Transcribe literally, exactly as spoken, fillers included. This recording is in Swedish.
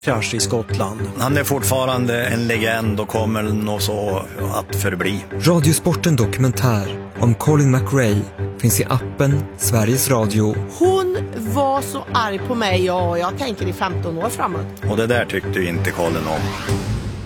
krasch i Skottland. Han är fortfarande en legend och kommer nog så att förbli. Radiosporten dokumentär om Colin McRae finns i appen Sveriges Radio. Hon var så arg på mig och jag tänker i femton år framåt. Och det där tyckte ju inte Colin om.